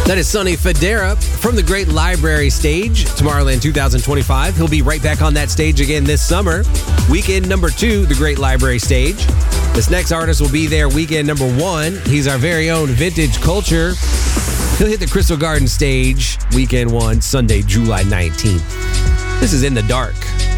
That is Sonny Fodera from the Great Library stage, Tomorrowland 2025. He'll be right back on that stage again this summer. Weekend number 2, the Great Library stage. This next artist will be there weekend number 1. He's our very own Vintage Culture. He'll hit the Crystal Garden stage weekend 1, Sunday, July 19th. This is In the Dark.